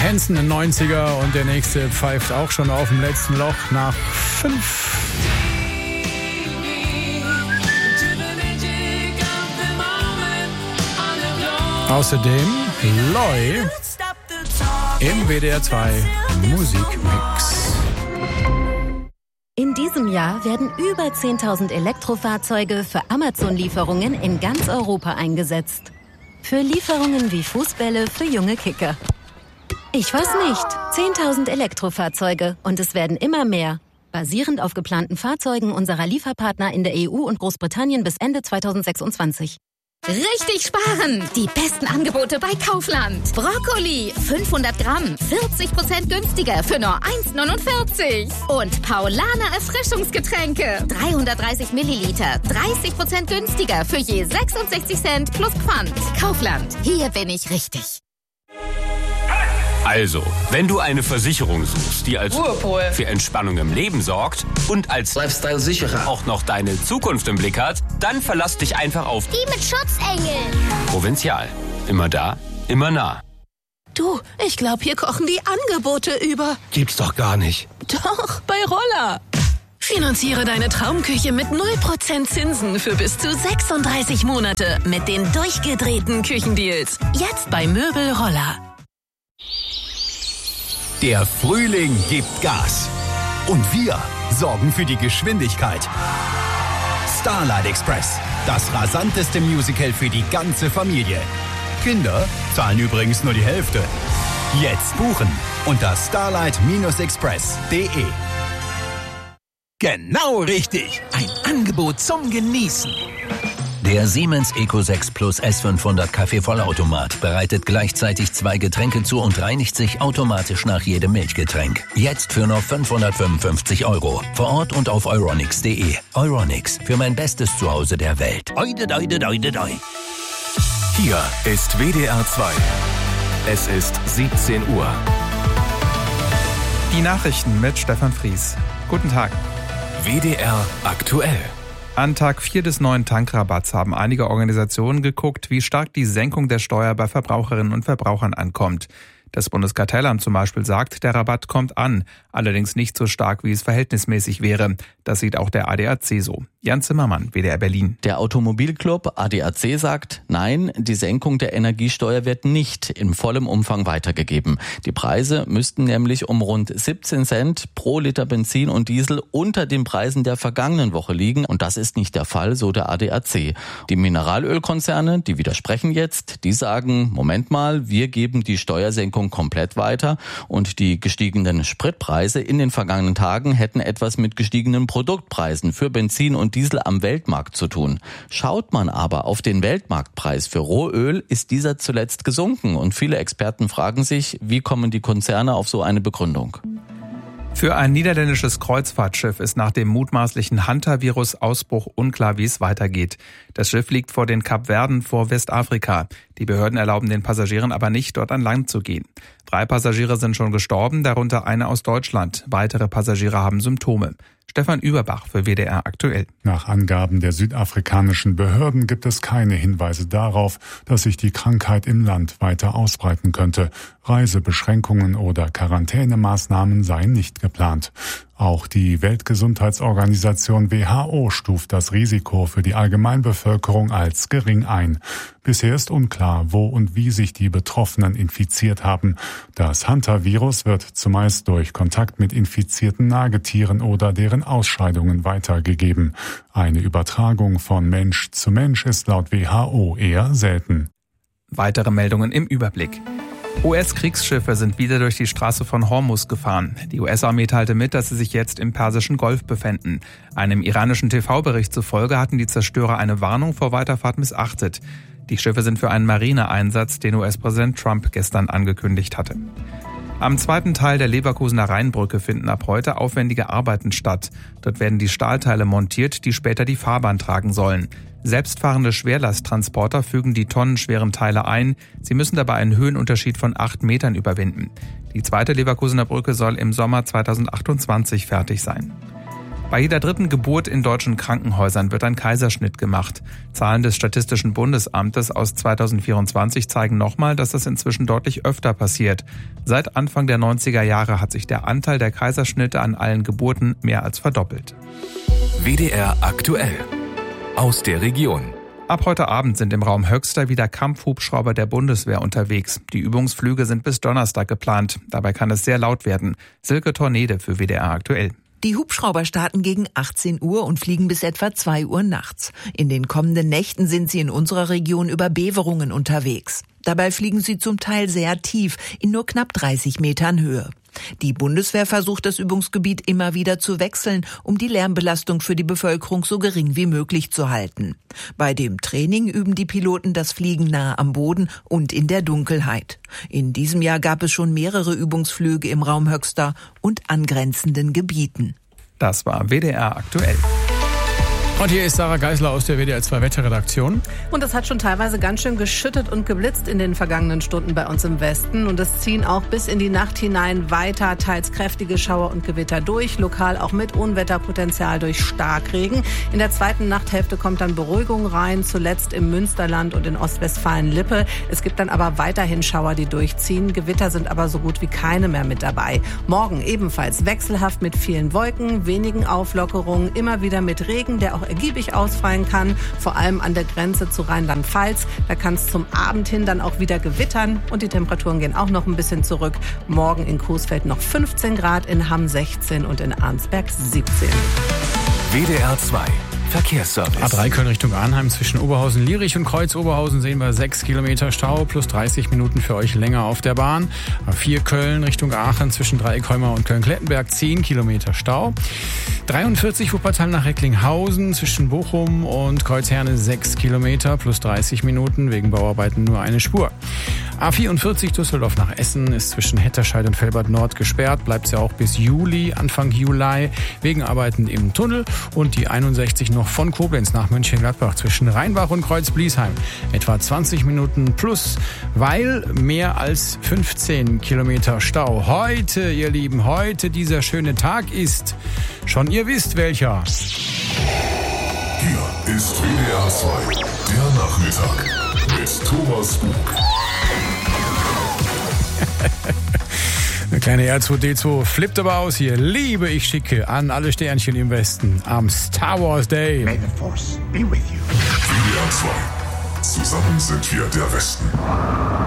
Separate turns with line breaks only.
Hanson in 90er und der nächste pfeift auch schon auf dem letzten Loch nach 5. Außerdem Loy im WDR 2 Musikmix.
In diesem Jahr werden über 10.000 Elektrofahrzeuge für Amazon-Lieferungen in ganz Europa eingesetzt. Für Lieferungen wie Fußbälle für junge Kicker. Ich weiß nicht. 10.000 Elektrofahrzeuge und es werden immer mehr. Basierend auf geplanten Fahrzeugen unserer Lieferpartner in der EU und Großbritannien bis Ende 2026.
Richtig sparen! Die besten Angebote bei Kaufland. Brokkoli, 500 Gramm, 40% günstiger für nur 1,49. Und Paulaner Erfrischungsgetränke, 330 Milliliter, 30% günstiger für je 66 Cent plus Pfand. Kaufland, hier bin ich richtig.
Also, wenn du eine Versicherung suchst, die als Ruhepol für Entspannung im Leben sorgt und als Lifestyle-Sicherer auch noch deine Zukunft im Blick hat, dann verlass dich einfach auf
die mit Schutzengeln.
Provinzial. Immer da, immer nah.
Du, ich glaube, hier kochen die Angebote über.
Gibt's doch gar nicht.
Doch, bei Roller. Finanziere deine Traumküche mit 0% Zinsen für bis zu 36 Monate mit den durchgedrehten Küchendeals. Jetzt bei Möbel Roller.
Der Frühling gibt Gas. Und wir sorgen für die Geschwindigkeit. Starlight Express, das rasanteste Musical für die ganze Familie. Kinder zahlen übrigens nur die Hälfte. Jetzt buchen unter starlight-express.de.
Genau richtig. Ein Angebot zum Genießen.
Der Siemens Eco 6 Plus S500 Kaffeevollautomat bereitet gleichzeitig 2 Getränke zu und reinigt sich automatisch nach jedem Milchgetränk. Jetzt für nur 555 €. Vor Ort und auf euronics.de. Euronics, für mein bestes Zuhause der Welt.
Oide, oide, oide, oide.
Hier ist WDR 2. Es ist 17 Uhr.
Die Nachrichten mit Stefan Fries. Guten Tag.
WDR aktuell.
An Tag 4 des neuen Tankrabatts haben einige Organisationen geguckt, wie stark die Senkung der Steuer bei Verbraucherinnen und Verbrauchern ankommt. Das Bundeskartellamt zum Beispiel sagt, der Rabatt kommt an, allerdings nicht so stark, wie es verhältnismäßig wäre. Das sieht auch der ADAC so. Jan Zimmermann, WDR Berlin.
Der Automobilclub ADAC sagt, nein, die Senkung der Energiesteuer wird nicht in vollem Umfang weitergegeben. Die Preise müssten nämlich um rund 17 Cent pro Liter Benzin und Diesel unter den Preisen der vergangenen Woche liegen. Und das ist nicht der Fall, so der ADAC. Die Mineralölkonzerne, die widersprechen jetzt, die sagen, Moment mal, wir geben die Steuersenkung komplett weiter und die gestiegenen Spritpreise in den vergangenen Tagen hätten etwas mit gestiegenen Produktpreisen für Benzin und Diesel am Weltmarkt zu tun. Schaut man aber auf den Weltmarktpreis für Rohöl, ist dieser zuletzt gesunken und viele Experten fragen sich, wie kommen die Konzerne auf so eine Begründung?
Für ein niederländisches Kreuzfahrtschiff ist nach dem mutmaßlichen Hantavirus-Ausbruch unklar, wie es weitergeht. Das Schiff liegt vor den Kapverden vor Westafrika. Die Behörden erlauben den Passagieren aber nicht, dort an Land zu gehen. 3 Passagiere sind schon gestorben, darunter einer aus Deutschland. Weitere Passagiere haben Symptome. Stefan Überbach für WDR aktuell.
Nach Angaben der südafrikanischen Behörden gibt es keine Hinweise darauf, dass sich die Krankheit im Land weiter ausbreiten könnte. Reisebeschränkungen oder Quarantänemaßnahmen seien nicht geplant. Auch die Weltgesundheitsorganisation WHO stuft das Risiko für die Allgemeinbevölkerung als gering ein. Bisher ist unklar, wo und wie sich die Betroffenen infiziert haben. Das Hantavirus wird zumeist durch Kontakt mit infizierten Nagetieren oder deren Ausscheidungen weitergegeben. Eine Übertragung von Mensch zu Mensch ist laut WHO eher selten.
Weitere Meldungen im Überblick. US-Kriegsschiffe sind wieder durch die Straße von Hormuz gefahren. Die US-Armee teilte mit, dass sie sich jetzt im Persischen Golf befänden. Einem iranischen TV-Bericht zufolge hatten die Zerstörer eine Warnung vor Weiterfahrt missachtet. Die Schiffe sind für einen Marineeinsatz, den US-Präsident Trump gestern angekündigt hatte. Am zweiten Teil der Leverkusener Rheinbrücke finden ab heute aufwendige Arbeiten statt. Dort werden die Stahlteile montiert, die später die Fahrbahn tragen sollen. Selbstfahrende Schwerlasttransporter fügen die tonnenschweren Teile ein. Sie müssen dabei einen Höhenunterschied von 8 Metern überwinden. Die zweite Leverkusener Brücke soll im Sommer 2028 fertig sein. Bei jeder dritten Geburt in deutschen Krankenhäusern wird ein Kaiserschnitt gemacht. Zahlen des Statistischen Bundesamtes aus 2024 zeigen nochmal, dass das inzwischen deutlich öfter passiert. Seit Anfang der 90er Jahre hat sich der Anteil der Kaiserschnitte an allen Geburten mehr als verdoppelt.
WDR aktuell. Aus der Region.
Ab heute Abend sind im Raum Höxter wieder Kampfhubschrauber der Bundeswehr unterwegs. Die Übungsflüge sind bis Donnerstag geplant. Dabei kann es sehr laut werden. Silke Tornede für WDR aktuell.
Die Hubschrauber starten gegen 18 Uhr und fliegen bis etwa 2 Uhr nachts. In den kommenden Nächten sind sie in unserer Region über Beverungen unterwegs. Dabei fliegen sie zum Teil sehr tief, in nur knapp 30 Metern Höhe. Die Bundeswehr versucht, das Übungsgebiet immer wieder zu wechseln, um die Lärmbelastung für die Bevölkerung so gering wie möglich zu halten. Bei dem Training üben die Piloten das Fliegen nahe am Boden und in der Dunkelheit. In diesem Jahr gab es schon mehrere Übungsflüge im Raum Höxter und angrenzenden Gebieten.
Das war WDR aktuell.
Und hier ist Sarah Geisler aus der WDR 2 Wetterredaktion.
Und es hat schon teilweise ganz schön geschüttet und geblitzt in den vergangenen Stunden bei uns im Westen. Und es ziehen auch bis in die Nacht hinein weiter teils kräftige Schauer und Gewitter durch. Lokal auch mit Unwetterpotenzial durch Starkregen. In der zweiten Nachthälfte kommt dann Beruhigung rein. Zuletzt im Münsterland und in Ostwestfalen-Lippe. Es gibt dann aber weiterhin Schauer, die durchziehen. Gewitter sind aber so gut wie keine mehr mit dabei. Morgen ebenfalls wechselhaft mit vielen Wolken, wenigen Auflockerungen, immer wieder mit Regen, der auch ergiebig ausfallen kann, vor allem an der Grenze zu Rheinland-Pfalz. Da kann es zum Abend hin dann auch wieder gewittern und die Temperaturen gehen auch noch ein bisschen zurück. Morgen in Coesfeld noch 15 Grad, in Hamm 16 und in Arnsberg 17.
WDR 2 Verkehrsservice.
A3 Köln Richtung Arnheim zwischen Oberhausen, Lierich und Kreuz-Oberhausen sehen wir 6 Kilometer Stau plus 30 Minuten für euch länger auf der Bahn. A4 Köln Richtung Aachen zwischen Dreieckholmer und Köln-Klettenberg 10 Kilometer Stau. 43 Wuppertal nach Recklinghausen zwischen Bochum und Kreuzherne 6 Kilometer plus 30 Minuten, wegen Bauarbeiten nur eine Spur. A44 Düsseldorf nach Essen ist zwischen Hetterscheid und Velbert Nord gesperrt, bleibt es ja auch bis Juli, Anfang Juli, wegen Arbeiten im Tunnel. Und die 61 noch von Koblenz nach Mönchengladbach zwischen Rheinbach und Kreuz-Bliesheim. Etwa 20 Minuten plus, weil mehr als 15 Kilometer Stau. Heute, ihr Lieben, heute dieser schöne Tag ist, schon ihr wisst welcher.
Hier ist WDR 2, der Nachmittag mit Thomas Bug.
Eine kleine R2D2 flippt aber aus hier. Liebe ich schicke an alle Sternchen im Westen am Star Wars Day.
May the Force be with you. WDR 2. Zusammen sind wir der Westen.